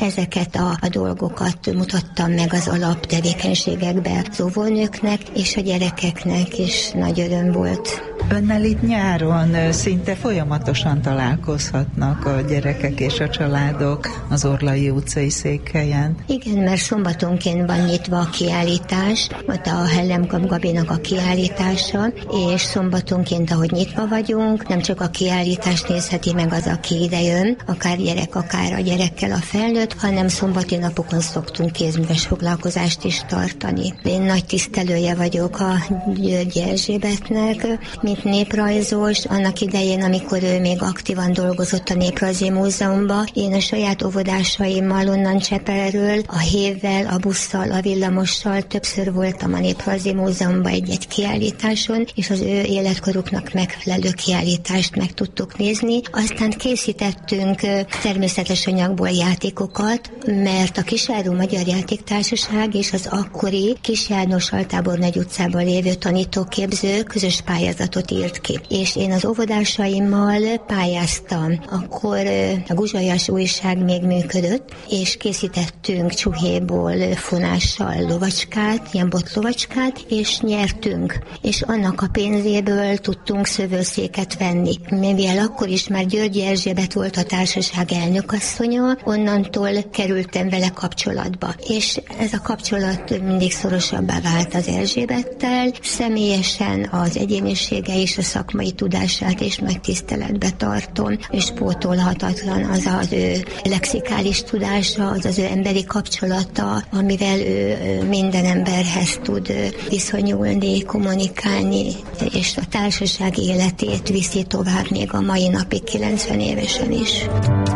ezeket a dolgokat mutattam meg az alaptevékenységekbe az óvónőknek, és a gyerekeknek is nagy öröm volt. Önnel itt nyáron szinte folyamatosan találkozhatnak a gyerekek és a családok az Orlai utcai székhelyen. Igen, mert szombatonként van nyitva a kiállítás, ott a Hellem Gabinak a kiállítása, és szombatonként, ahogy nyitva vagyunk, nem csak a kiállítást nézheti meg az, aki idejön, akár gyerek, akár a gyerekkel a felnőtt, hanem szombati napokon szoktunk kézműves foglalkozást is tartani. Én nagy tisztelője vagyok a Györgyi Erzsébetnek, mint néprajzos. Annak idején, amikor ő még aktívan dolgozott a Néprajzi Múzeumban, én a saját óvodásaimmal onnan Csepelről, a hévvel, a busszal, a villamossal többször voltam a Néprajzi Múzeumban egy kiállításon, és az ő életkoruknak megfelelő kiállítást meg tudtuk nézni. Aztán készítettünk természetes anyagból játékokat, mert a Kisjáró Magyar Játéktársaság és az akkori Kis János Altábor Nagy utcában lévő tanítóképző közös pályázatot írt ki. És én az óvodásaimmal pályáztam. Akkor a Guzsajas újság még működött, és készítettünk csuhéból, fonással lovacskát, ilyen botlovacskát, és nyertünk. És annak a pénzéből tudtunk szövőszéket venni. Mivel akkor is már Györgyi Erzsébet volt a társaság elnökasszonya, onnantól kerültem vele kapcsolatba. És ez a kapcsolat mindig szorosabbá vált az Erzsébettel, személyesen az egyénisége és a szakmai tudását is nagy tiszteletbe tartom, és pótolhatatlan az ő lexikális tudása, az ő emberi kapcsolata, amivel ő minden emberhez tud viszonyulni, kommunikálni, és a társaság életét viszi tovább még a mai napig 90 évesen is.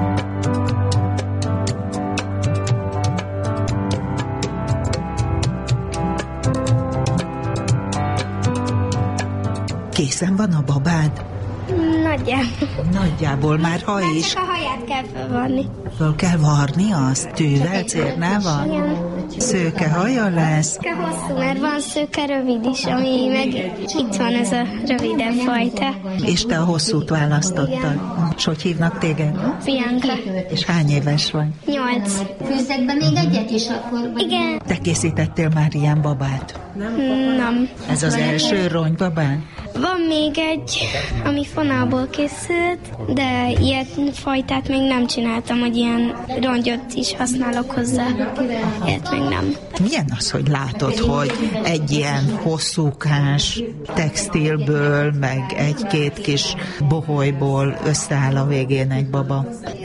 Készen van a babád? Nagyjából már ha is. Csak a haját kell fölvarni. Föl kell varni azt? Tűvel, cérnával? Igen. Szőke haja lesz? Szőke hosszú, mert van szőke rövid is, ami meg itt van ez a rövidebb fajta. És te a hosszút választottad. És hogy hívnak téged? Bianca. És hány éves vagy? 8. Fűzzek be még egyet is akkor? Igen. Te készítettél már ilyen babát? Nem. Ez az első ronybabád? Van még egy, ami fonálból készült, de ilyen fajtát még nem csináltam, hogy ilyen rongyot is használok hozzá. Ilyet még nem. Milyen az, hogy látod, hogy egy ilyen hosszúkás textilből, meg egy-két kis boholyból összeáll a végén egy baba?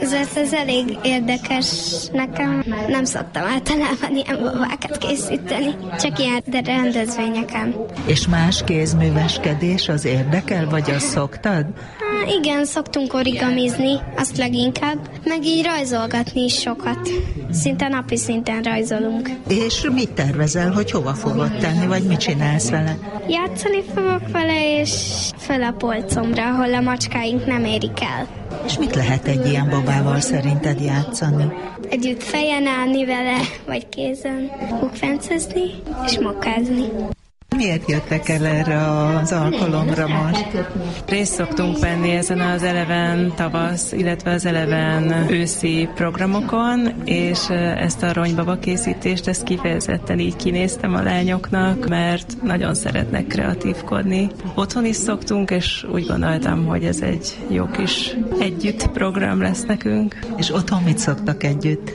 Ez elég érdekes nekem. Nem szoktam általában ilyen babákat készíteni, csak ilyen rendezvényeken. És más kézműveskedés az érdekel, vagy azt szoktad? Igen, szoktunk origamizni, azt leginkább, meg így rajzolgatni is sokat. Szinte napi szinten rajzolunk. És mit tervezel, hogy hova fogod tenni, vagy mit csinálsz vele? Játszani fogok vele, és föl a polcomra, ahol a macskáink nem érik el. És mit lehet egy ilyen babával szerinted játszani? Együtt fejen állni vele, vagy kézen, bukfencezni és mokázni. Miért jöttek el erre az alkalomra most? Részt szoktunk venni ezen az Eleven tavasz, illetve az Eleven őszi programokon, és ezt a ronybaba készítést, ezt kifejezetten így kinéztem a lányoknak, mert nagyon szeretnek kreatívkodni. Otthon is szoktunk, és úgy gondoltam, hogy ez egy jó kis együtt program lesz nekünk. És otthon mit szoktak együtt?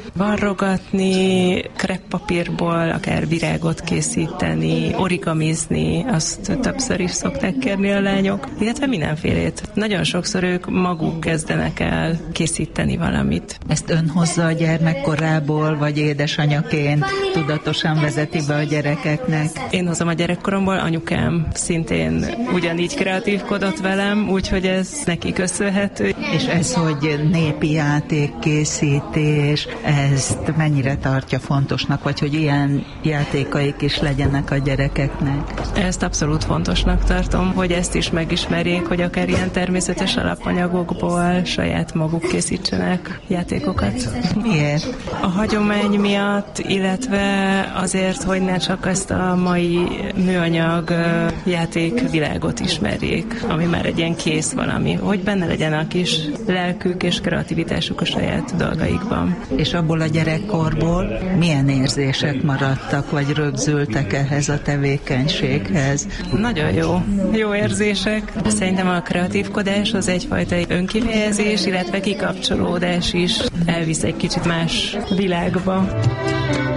Varrogatni, kreppapírból, akár virágot készíteni, origami, azt többször is szokták kérni a lányok, illetve mindenfélét. Nagyon sokszor ők maguk kezdenek el készíteni valamit. Ezt ön hozza a gyermekkorából, vagy édesanyaként tudatosan vezeti be a gyerekeknek? Én hozom a gyerekkoromból, anyukám szintén ugyanígy kreatívkodott velem, úgyhogy ez neki köszönhető. És ez, hogy népi játékkészítés, ezt mennyire tartja fontosnak, vagy hogy ilyen játékaik is legyenek a gyerekeknek? Ezt abszolút fontosnak tartom, hogy ezt is megismerjék, hogy akár ilyen természetes alapanyagokból saját maguk készítsenek játékokat. Miért? A hagyomány miatt, illetve azért, hogy ne csak ezt a mai műanyag játékvilágot ismerjék, ami már egy ilyen kész valami, hogy benne legyen a kis lelkük és kreativitásuk a saját dolgaikban. És abból a gyerekkorból milyen érzések maradtak, vagy rögzültek ehhez a tevékenységhez? Nagyon jó érzések. Szerintem a kreatívkodás az egyfajta önkifejezés, illetve kikapcsolódás is elvisz egy kicsit más világba.